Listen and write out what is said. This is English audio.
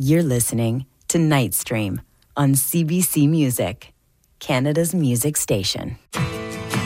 You're listening to Night Stream on CBC Music, Canada's music station.